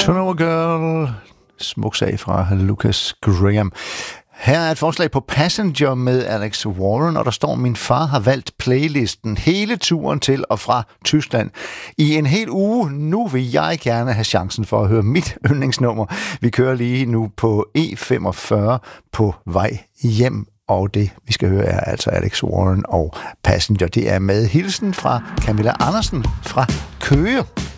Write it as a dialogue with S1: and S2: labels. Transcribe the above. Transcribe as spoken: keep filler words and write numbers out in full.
S1: Turnover Girl. Smuk sag fra Lucas Graham. Her er et forslag på Passenger med Alex Warren, og der står, min far har valgt playlisten hele turen til og fra Tyskland i en hel uge. Nu vil jeg gerne have chancen for at høre mit yndlingsnummer. Vi kører lige nu på E femogfyrre på vej hjem, og det vi skal høre er altså Alex Warren og Passenger. Det er med hilsen fra Camilla Andersen fra Køge.